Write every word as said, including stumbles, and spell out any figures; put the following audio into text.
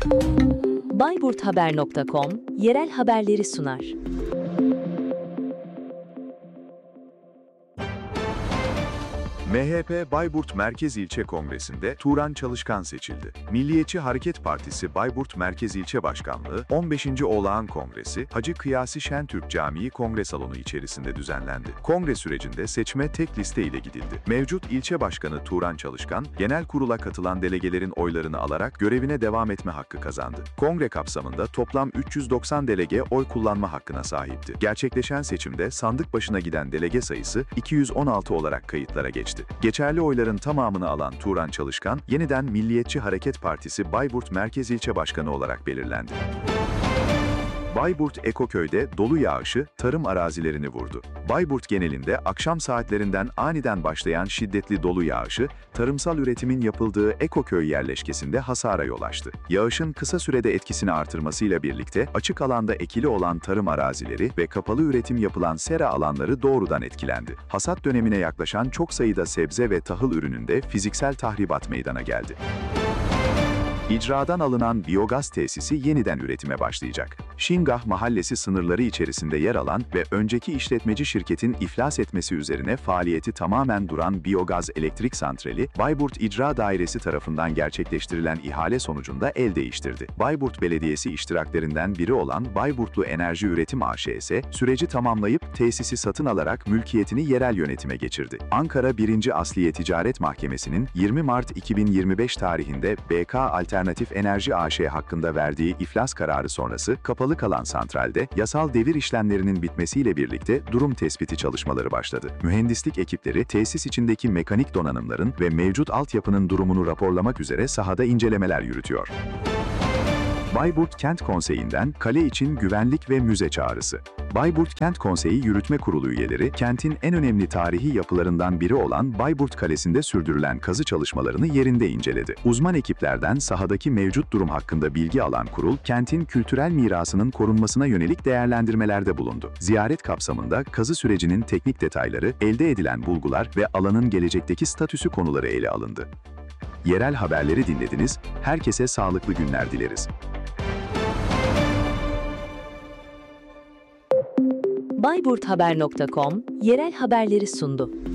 bayburthaber nokta com yerel haberleri sunar. M H P Bayburt Merkez İlçe Kongresi'nde Turan Çalışkan seçildi. Milliyetçi Hareket Partisi Bayburt Merkez İlçe Başkanlığı on beşinci Olağan Kongresi Hacı Kıyasi Şentürk Camii Kongre Salonu içerisinde düzenlendi. Kongre sürecinde seçime tek liste ile gidildi. Mevcut ilçe başkanı Turan Çalışkan, genel kurula katılan delegelerin oylarını alarak görevine devam etme hakkı kazandı. Kongre kapsamında toplam üç yüz doksan delege oy kullanma hakkına sahipti. Gerçekleşen seçimde sandık başına giden delege sayısı iki yüz on altı olarak kayıtlara geçti. Geçerli oyların tamamını alan Turan Çalışkan, yeniden Milliyetçi Hareket Partisi Bayburt Merkez İlçe Başkanı olarak belirlendi. Bayburt Ekoköy'de dolu yağışı tarım arazilerini vurdu. Bayburt genelinde akşam saatlerinden aniden başlayan şiddetli dolu yağışı, tarımsal üretimin yapıldığı Ekoköy yerleşkesinde hasara yol açtı. Yağışın kısa sürede etkisini artırmasıyla birlikte açık alanda ekili olan tarım arazileri ve kapalı üretim yapılan sera alanları doğrudan etkilendi. Hasat dönemine yaklaşan çok sayıda sebze ve tahıl ürününde fiziksel tahribat meydana geldi. İcradan alınan biyogaz tesisi yeniden üretime başlayacak. Şingah Mahallesi sınırları içerisinde yer alan ve önceki işletmeci şirketin iflas etmesi üzerine faaliyeti tamamen duran biyogaz elektrik santrali, Bayburt İcra Dairesi tarafından gerçekleştirilen ihale sonucunda el değiştirdi. Bayburt Belediyesi iştiraklerinden biri olan Bayburtlu Enerji Üretim A Ş ise süreci tamamlayıp tesisi satın alarak mülkiyetini yerel yönetime geçirdi. Ankara birinci Asliye Ticaret Mahkemesi'nin yirmi Mart iki bin yirmi beş tarihinde B K Alternatif Enerji A Ş hakkında verdiği iflas kararı sonrası kapalı kalan santralde yasal devir işlemlerinin bitmesiyle birlikte durum tespiti çalışmaları başladı. Mühendislik ekipleri tesis içindeki mekanik donanımların ve mevcut altyapının durumunu raporlamak üzere sahada incelemeler yürütüyor. Bayburt Kent Konseyi'nden kale için güvenlik ve müze çağrısı. Bayburt Kent Konseyi Yürütme Kurulu üyeleri, kentin en önemli tarihi yapılarından biri olan Bayburt Kalesi'nde sürdürülen kazı çalışmalarını yerinde inceledi. Uzman ekiplerden sahadaki mevcut durum hakkında bilgi alan kurul, kentin kültürel mirasının korunmasına yönelik değerlendirmelerde bulundu. Ziyaret kapsamında kazı sürecinin teknik detayları, elde edilen bulgular ve alanın gelecekteki statüsü konuları ele alındı. Yerel haberleri dinlediniz, herkese sağlıklı günler dileriz. bayburthaber nokta com yerel haberleri sundu.